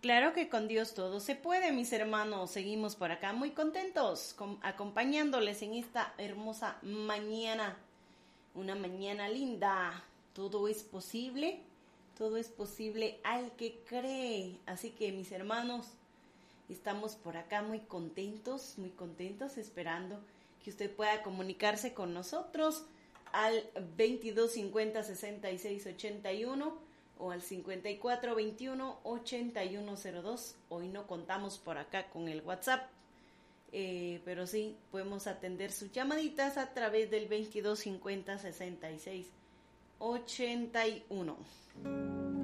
Claro que con Dios todo se puede, mis hermanos. Seguimos por acá muy contentos, acompañándoles en esta hermosa mañana. Una mañana linda. Todo es posible al que cree. Así que, mis hermanos, estamos por acá muy contentos, esperando que usted pueda comunicarse con nosotros al 2250-6681 o al 5421-8102. Hoy no contamos por acá con el WhatsApp, pero sí podemos atender sus llamaditas a través del 2250-6681.